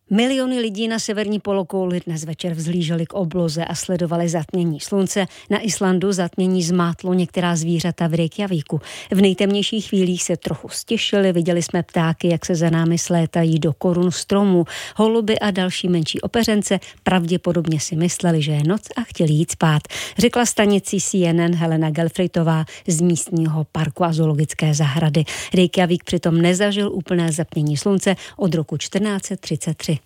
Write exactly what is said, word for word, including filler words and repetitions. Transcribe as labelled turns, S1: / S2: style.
S1: Miliony lidí na severní polokouli dnes večer vzhlíželi k obloze a sledovali zatmění slunce. Na Islandu zatmění zmátlo některá zvířata v Reykjavíku. V nejtemnějších chvílích se trochu stěšili, viděli jsme ptáky, jak se za námi slétají do korun stromů. Holuby a další menší opeřence pravděpodobně si mysleli, že je noc a chtěli jít spát, řekla stanici C N N Helena Gelfritová z místního parku a zoologické zahrady. Reykjavík přitom nezažil úplné zatmění slunce od roku čtrnáct set třicet tři.